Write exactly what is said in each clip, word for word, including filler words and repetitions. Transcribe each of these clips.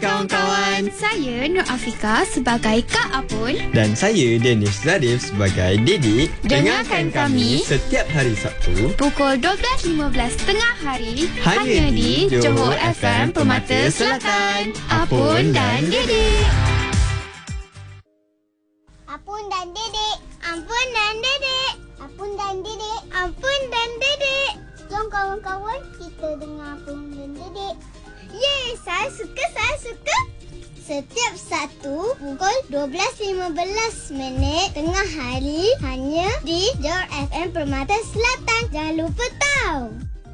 kawan-kawan. Saya Nur Afika sebagai Kak Apun. Dan saya Danish Zarif sebagai Dedik. Dengarkan kami setiap hari Sabtu pukul dua belas lima belas tengah hari hanya di Johor F M Permata Selatan. Apun dan Dedik. Apun dan Dedek. Ampun dan Dedek. Apun dan Dedek. Ampun dan Dedek. Jom kawan-kawan kita dengar Apun dan Dedek. Yeay, saya suka, saya suka. Setiap Sabtu pukul dua belas lima belas minit tengah hari hanya di Johor F M Permata Selatan. Jangan lupa tahu.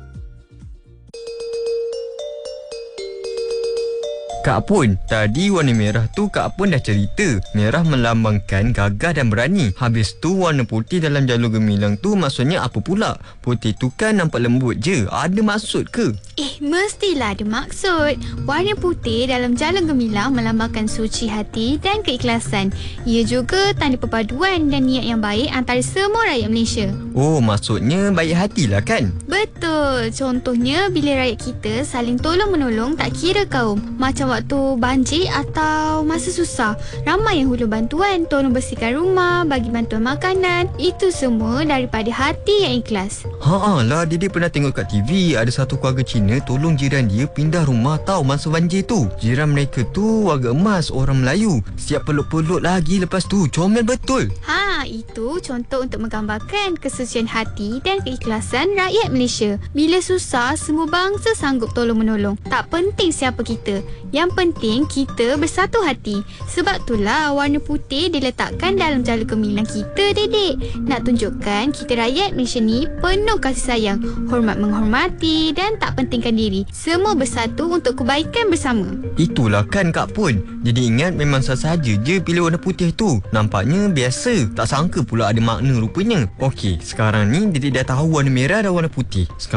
Kak Apun, tadi warna merah tu Kak Apun dah cerita. Merah melambangkan gagah dan berani. Habis tu warna putih dalam jalur gemilang tu maksudnya apa pula? Putih tu kan nampak lembut je. Ada maksud ke? Eh, mestilah ada maksud. Warna putih dalam jalur gemilang melambangkan suci hati dan keikhlasan. Ia juga tanda perpaduan dan niat yang baik antara semua rakyat Malaysia. Oh, maksudnya baik hatilah kan? Betul. Contohnya bila rakyat kita saling tolong-menolong tak kira kaum. Macam waktu banjir atau masa susah, ramai yang hulur bantuan, tolong bersihkan rumah, bagi bantuan makanan. Itu semua daripada hati yang ikhlas. Haa lah, Didi pernah tengok kat T V ada satu keluarga Cina tolong jiran dia pindah rumah tahu masa banjir tu. Jiran mereka tu warga emas, orang Melayu. Siap peluk-peluk lagi lepas tu. Comel betul. Ha, itu contoh untuk menggambarkan kesucian hati dan keikhlasan rakyat Malaysia. Bila susah, semua bangsa sanggup tolong-menolong. Tak penting siapa kita. Yang penting kita bersatu hati. Sebab itulah warna putih diletakkan dalam jalur gemilang kita, Dedek. Nak tunjukkan kita rakyat Malaysia ni penuh kasih sayang, hormat menghormati dan tak pentingkan diri. Semua bersatu untuk kebaikan bersama. Itulah kan Kak Pun. Jadi ingat memang sahaja je pilih warna putih tu. Nampaknya biasa. Tak sangka pula ada makna rupanya. Okey, sekarang ni Dedek dah tahu warna merah dan warna putih. Sekarang